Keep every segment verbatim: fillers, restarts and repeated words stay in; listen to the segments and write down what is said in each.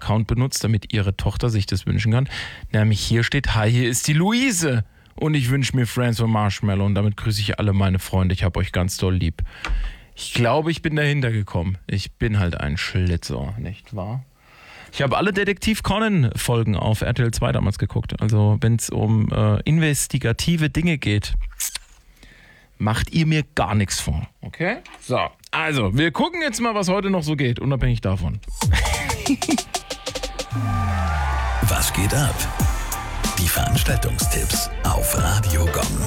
Account benutzt, damit ihre Tochter sich das wünschen kann. Nämlich hier steht, hi, hier ist die Luise. Und ich wünsche mir Friends von Marshmallow. Und damit grüße ich alle meine Freunde. Ich habe euch ganz doll lieb. Ich glaube, ich bin dahinter gekommen. Ich bin halt ein Schlitzer, nicht wahr? Ich habe alle Detektiv Conan-Folgen auf R T L zwei damals geguckt. Also wenn es um äh, investigative Dinge geht, macht ihr mir gar nichts vor. Okay? So, also wir gucken jetzt mal, was heute noch so geht, unabhängig davon. Was geht ab? Die Veranstaltungstipps auf Radio Gong.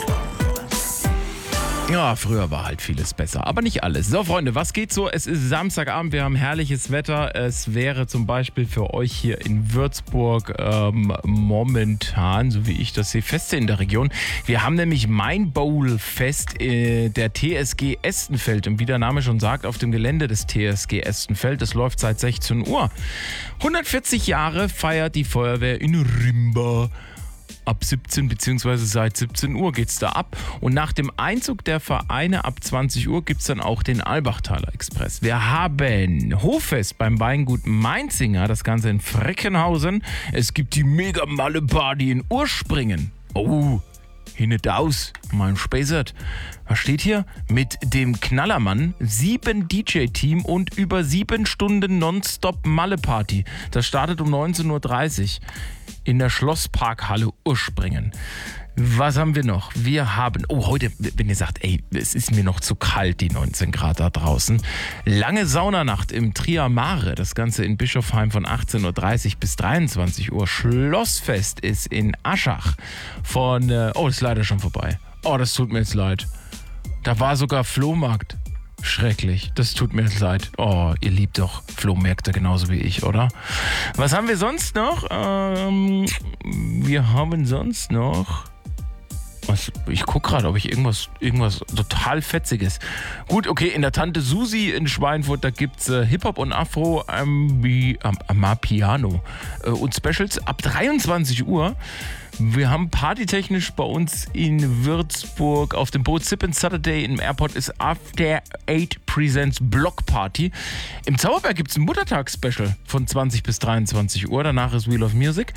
Ja, früher war halt vieles besser, aber nicht alles. So, Freunde, was geht so? Es ist Samstagabend, wir haben herrliches Wetter. Es wäre zum Beispiel für euch hier in Würzburg ähm, momentan, so wie ich das sehe, Feste in der Region. Wir haben nämlich Main Bowl Fest äh, der T S G Estenfeld. Und wie der Name schon sagt, auf dem Gelände des T S G Estenfeld. Das läuft seit sechzehn Uhr. hundertvierzig Jahre feiert die Feuerwehr in Rimba. Ab siebzehn bzw. seit siebzehn Uhr geht's da ab. Und nach dem Einzug der Vereine ab zwanzig Uhr gibt's dann auch den Albachtaler Express. Wir haben Hoffest beim Weingut Mainzinger, das Ganze in Freckenhausen. Es gibt die Mega-Malle-Party in Urspringen. Oh, hinetaus, mein Späßert. Was steht hier? Mit dem Knallermann, sieben D J-Team und über sieben Stunden Nonstop-Malle-Party. Das startet um neunzehn Uhr dreißig. In der Schlossparkhalle Urspringen. Was haben wir noch? Wir haben, oh, heute, wenn ihr sagt, ey, es ist mir noch zu kalt, die neunzehn Grad da draußen. Lange Saunanacht im Triamare, das Ganze in Bischofsheim von achtzehn Uhr dreißig bis dreiundzwanzig Uhr. Schlossfest ist in Aschach von, äh, oh, das ist leider schon vorbei. Oh, das tut mir jetzt leid. Da war sogar Flohmarkt. Schrecklich, das tut mir leid. Oh, ihr liebt doch Flohmärkte genauso wie ich, oder? Was haben wir sonst noch? Ähm, wir haben sonst noch... Was, ich gucke gerade, ob ich irgendwas, irgendwas total Fetziges... Gut, okay, in der Tante Susi in Schweinfurt, da gibt's äh, Hip-Hop und Afro Ambi, Am, Amapiano äh, und Specials ab dreiundzwanzig Uhr. Wir haben partytechnisch bei uns in Würzburg auf dem Boot Sip and Saturday im Airport ist After Eight Presents Block Party. Im Zauberberg gibt es ein Muttertags-Special von zwanzig bis dreiundzwanzig Uhr. Danach ist Wheel of Music.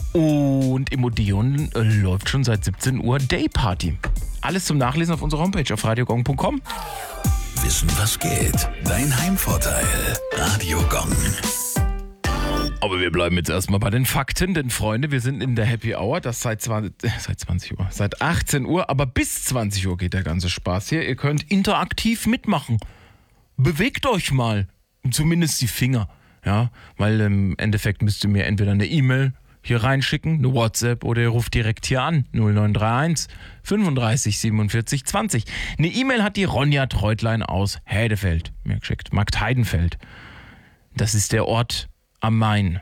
Und im Odeon äh, läuft schon seit siebzehn Uhr Day Party. Alles zum Nachlesen auf unserer Homepage auf radiogong punkt com. Wissen, was geht? Dein Heimvorteil. Radio Gong. Aber wir bleiben jetzt erstmal bei den Fakten, denn Freunde, wir sind in der Happy Hour, das seit zwanzig, äh, seit zwanzig Uhr, seit achtzehn Uhr, aber bis zwanzig Uhr geht der ganze Spaß hier. Ihr könnt interaktiv mitmachen. Bewegt euch mal, zumindest die Finger, ja, weil im Endeffekt müsst ihr mir entweder eine E-Mail hier reinschicken, eine WhatsApp oder ihr ruft direkt hier an, null neun drei eins fünfunddreißig siebenundvierzig zwanzig. Eine E-Mail hat die Ronja Treutlein aus Hädefeld mir geschickt, Marktheidenfeld. Das ist der Ort am Main.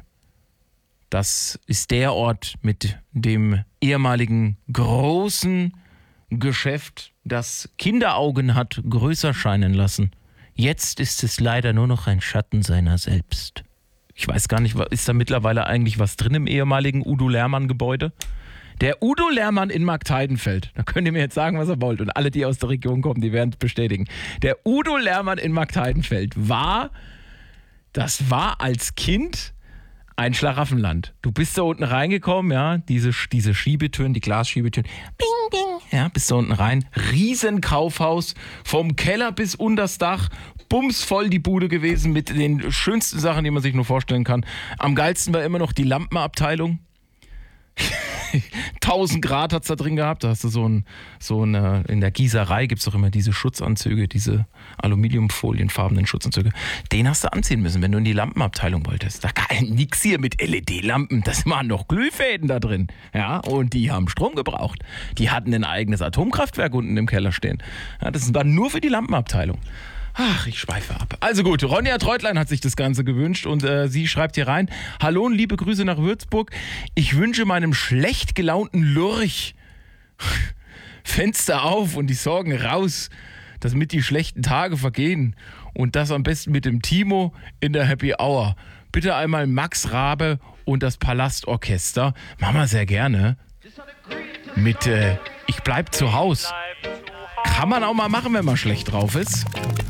Das ist der Ort mit dem ehemaligen großen Geschäft, das Kinderaugen hat größer scheinen lassen. Jetzt ist es leider nur noch ein Schatten seiner selbst. Ich weiß gar nicht, ist da mittlerweile eigentlich was drin im ehemaligen Udo-Lehrmann-Gebäude? Der Udo Lehrmann in Marktheidenfeld. Da könnt ihr mir jetzt sagen, was ihr wollt. Und alle, die aus der Region kommen, die werden es bestätigen. Der Udo Lehrmann in Marktheidenfeld war... Das war als Kind ein Schlaraffenland. Du bist da unten reingekommen, ja, diese, diese Schiebetüren, die Glasschiebetüren, bing, bing, ja, bist da unten rein. Riesenkaufhaus, vom Keller bis unters Dach, bumsvoll die Bude gewesen mit den schönsten Sachen, die man sich nur vorstellen kann. Am geilsten war immer noch die Lampenabteilung. tausend Grad hat's da drin gehabt. Da hast du so ein, so eine, in der Gießerei gibt's doch immer diese Schutzanzüge, diese Aluminiumfolienfarbenen Schutzanzüge. Den hast du anziehen müssen, wenn du in die Lampenabteilung wolltest. Da kann nix hier mit L E D-Lampen. Das waren noch Glühfäden da drin. Ja, und die haben Strom gebraucht. Die hatten ein eigenes Atomkraftwerk unten im Keller stehen. Ja, das war nur für die Lampenabteilung. Ach, ich schweife ab. Also gut, Ronja Treutlein hat sich das Ganze gewünscht und äh, sie schreibt hier rein: Hallo und liebe Grüße nach Würzburg. Ich wünsche meinem schlecht gelaunten Lurch Fenster auf und die Sorgen raus, damit die schlechten Tage vergehen. Und das am besten mit dem Timo in der Happy Hour. Bitte einmal Max Rabe und das Palastorchester. Machen wir sehr gerne. Mit äh, Ich bleib zu Haus. Kann man auch mal machen, wenn man schlecht drauf ist.